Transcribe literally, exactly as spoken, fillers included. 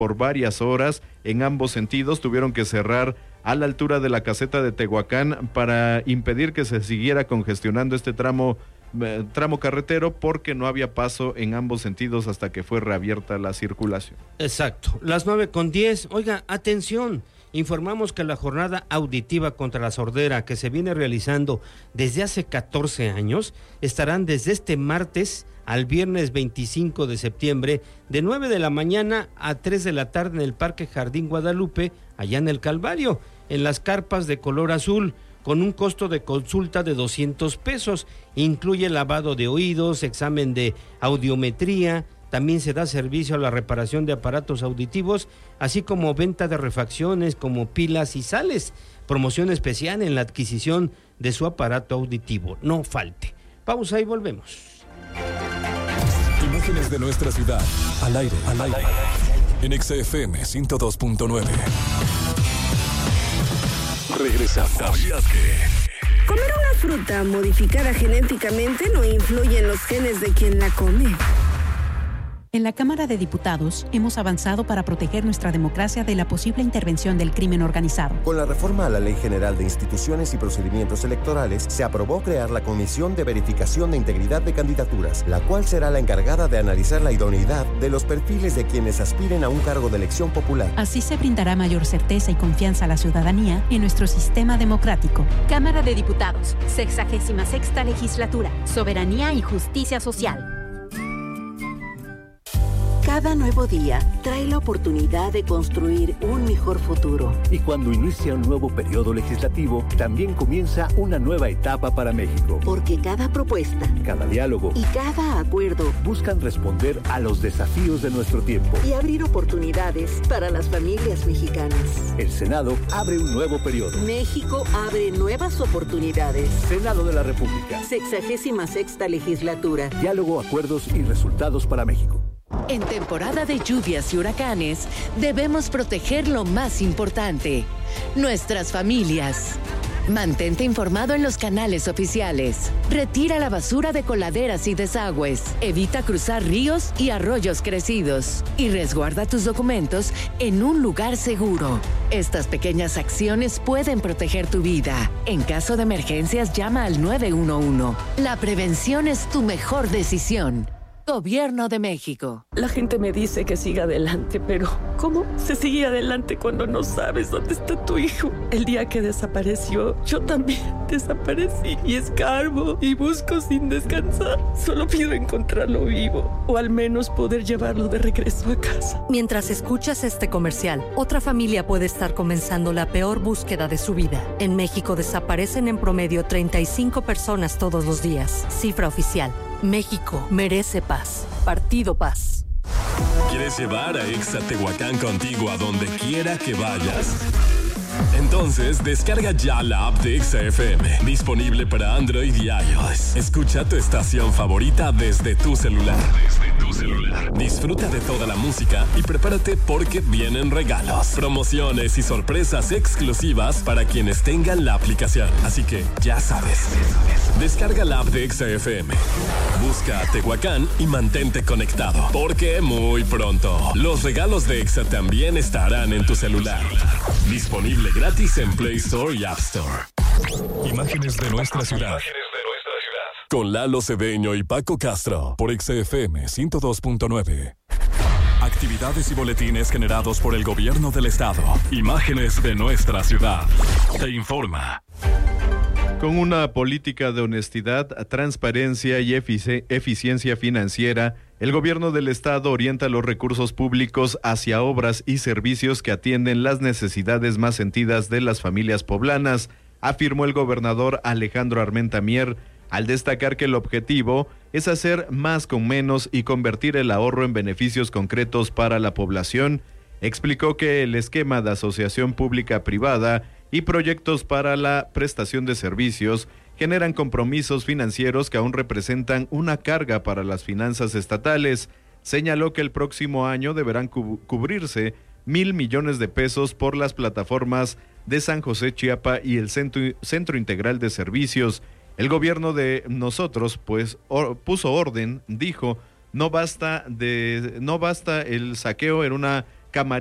por varias horas en ambos sentidos. Tuvieron que cerrar a la altura de la caseta de Tehuacán para impedir que se siguiera congestionando este tramo eh, tramo carretero, porque no había paso en ambos sentidos hasta que fue reabierta la circulación. Exacto, las nueve con diez. Oiga, atención, informamos que la jornada auditiva contra la sordera, que se viene realizando desde hace catorce años, estarán desde este martes al viernes veinticinco de septiembre, de nueve de la mañana a tres de la tarde en el Parque Jardín Guadalupe, allá en el Calvario, en las carpas de color azul, con un costo de consulta de doscientos pesos. Incluye lavado de oídos, examen de audiometría. También se da servicio a la reparación de aparatos auditivos, así como venta de refacciones como pilas y sales. Promoción especial en la adquisición de su aparato auditivo. No falte. Pausa y volvemos. Imágenes de nuestra ciudad, al aire, al aire, en X F M ciento dos punto nueve. Regresamos. ¿Sabías que comer una fruta modificada genéticamente no influye en los genes de quien la come? En la Cámara de Diputados hemos avanzado para proteger nuestra democracia de la posible intervención del crimen organizado. Con la reforma a la Ley General de Instituciones y Procedimientos Electorales, se aprobó crear la Comisión de Verificación de Integridad de Candidaturas, la cual será la encargada de analizar la idoneidad de los perfiles de quienes aspiren a un cargo de elección popular. Así se brindará mayor certeza y confianza a la ciudadanía en nuestro sistema democrático. Cámara de Diputados, sexagésima sexta legislatura, soberanía y justicia social. Cada nuevo día trae la oportunidad de construir un mejor futuro. Y cuando inicia un nuevo periodo legislativo, también comienza una nueva etapa para México. Porque cada propuesta, cada diálogo y cada acuerdo buscan responder a los desafíos de nuestro tiempo y abrir oportunidades para las familias mexicanas. El Senado abre un nuevo periodo. México abre nuevas oportunidades. Senado de la República. Sexagésima sexta legislatura. Diálogo, acuerdos y resultados para México. En temporada de lluvias y huracanes, debemos proteger lo más importante, nuestras familias. Mantente informado en los canales oficiales. Retira la basura de coladeras y desagües. Evita cruzar ríos y arroyos crecidos. Y resguarda tus documentos en un lugar seguro. Estas pequeñas acciones pueden proteger tu vida. En caso de emergencias, llama al nueve uno uno. La prevención es tu mejor decisión. Gobierno de México. La gente me dice que siga adelante, pero ¿cómo se sigue adelante cuando no sabes dónde está tu hijo? El día que desapareció, yo también desaparecí y escarbo y busco sin descansar. Solo pido encontrarlo vivo o al menos poder llevarlo de regreso a casa. Mientras escuchas este comercial, otra familia puede estar comenzando la peor búsqueda de su vida. En México desaparecen en promedio treinta y cinco personas todos los días. Cifra oficial. México merece paz. Partido Paz. ¿Quieres llevar a Exa Tehuacán contigo a donde quiera que vayas? Entonces, descarga ya la app de Exa F M, disponible para Android y iOS. Escucha tu estación favorita desde tu celular. Desde tu celular. Disfruta de toda la música y prepárate porque vienen regalos, promociones y sorpresas exclusivas para quienes tengan la aplicación. Así que, ya sabes, descarga la app de Exa F M. Busca a Tehuacán y mantente conectado, porque muy pronto los regalos de Exa también estarán en tu celular. Disponible gratis en Play Store y App Store. Imágenes de nuestra ciudad. Con Lalo Cedeño y Paco Castro por X F M ciento dos punto nueve. Actividades y boletines generados por el gobierno del estado. Imágenes de nuestra ciudad. Te informa. Con una política de honestidad, transparencia y efici- eficiencia financiera, el gobierno del estado orienta los recursos públicos hacia obras y servicios que atienden las necesidades más sentidas de las familias poblanas, afirmó el gobernador Alejandro Armenta Mier, al destacar que el objetivo es hacer más con menos y convertir el ahorro en beneficios concretos para la población. Explicó que el esquema de asociación pública-privada y proyectos para la prestación de servicios generan compromisos financieros que aún representan una carga para las finanzas estatales. Señaló que el próximo año deberán cu- cubrirse mil millones de pesos por las plataformas de San José Chiapa y el Centro, Centro Integral de Servicios. El gobierno de nosotros, pues, or, puso orden, dijo, no basta de, no basta el saqueo en una Camarín